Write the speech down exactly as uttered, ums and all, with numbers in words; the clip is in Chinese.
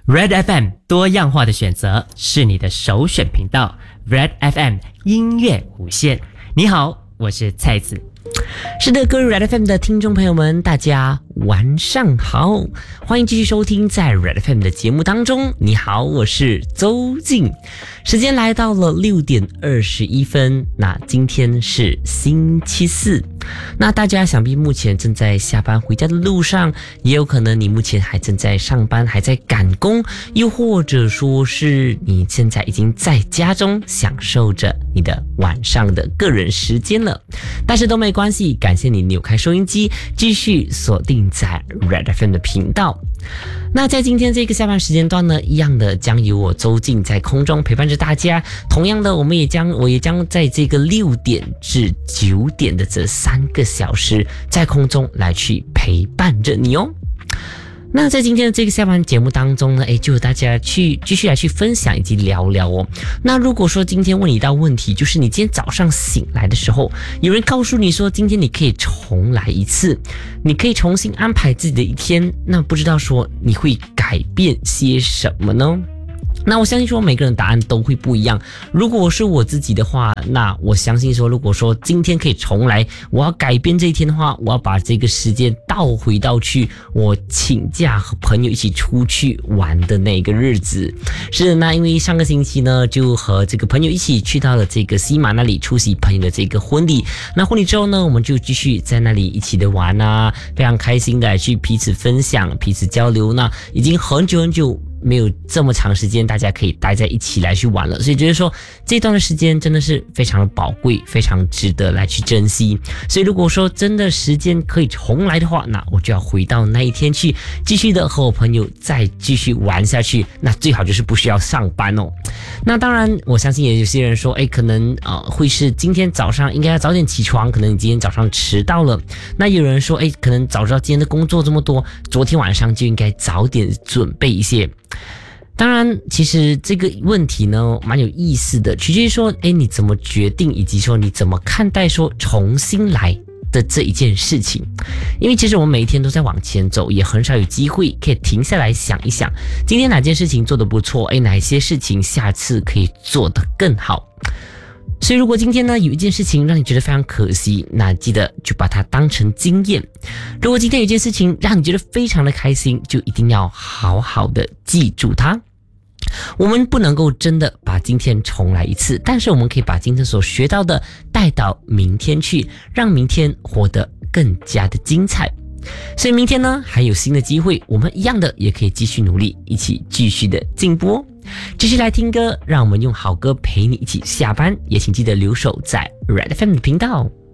Red F M 多样化的选择是你的首选频道 Red F M 音乐无限。你好，我是蔡子。 是的，各位 Red F M 的听众朋友们，大家晚上好，欢迎继续收听在 Red F M 的节目当中。你好，我是周静。时间来到了六点二十一分，那今天是星期四。那大家想必目前正在下班回家的路上，也有可能你目前还正在上班，还在赶工，又或者说是你现在已经在家中享受着你的晚上的个人时间了。但是都没关系，感谢你扭开收音机，继续锁定在 Red F M 的频道。那在今天这个下班时间段呢，一样的将由我周静在空中陪伴着大家。同样的，我们也将我也将在这个六点至九点的这三个小时，在空中来去陪伴着你哦。那在今天的这个下班节目当中呢，诶，就和大家去继续来去分享以及聊聊哦。那如果说今天问你一道问题，就是你今天早上醒来的时候，有人告诉你说今天你可以重来一次，你可以重新安排自己的一天，那不知道说你会改变些什么呢？那我相信说每个人答案都会不一样。如果是我自己的话，那我相信说如果说今天可以重来，我要改变这一天的话，我要把这个时间倒回到去我请假和朋友一起出去玩的那个日子。是的，那因为上个星期呢，就和这个朋友一起去到了这个西马那里出席朋友的这个婚礼。那婚礼之后呢，我们就继续在那里一起的玩啊，非常开心的去彼此分享彼此交流。那已经很久很久没有这么长时间大家可以待在一起来去玩了，所以觉得说这段的时间真的是非常的宝贵，非常值得来去珍惜。所以如果说真的时间可以重来的话，那我就要回到那一天去，继续的和我朋友再继续玩下去，那最好就是不需要上班哦。那当然我相信也有些人说，诶，可能呃会是今天早上应该要早点起床，可能你今天早上迟到了。那有人说，诶，可能早知道今天的工作这么多，昨天晚上就应该早点准备一些。当然其实这个问题呢蛮有意思的，取决于说诶你怎么决定，以及说你怎么看待说重新来的这一件事情。因为其实我们每一天都在往前走，也很少有机会可以停下来想一想今天哪件事情做得不错，诶哪一些事情下次可以做得更好。所以如果今天呢有一件事情让你觉得非常可惜，那记得就把它当成经验。如果今天有一件事情让你觉得非常的开心，就一定要好好的记住它。我们不能够真的把今天重来一次，但是我们可以把今天所学到的带到明天去，让明天活得更加的精彩。所以明天呢还有新的机会，我们一样的也可以继续努力，一起继续的进步哦。继续来听歌，让我们用好歌陪你一起下班，也请记得留守在 Red F M 的频道。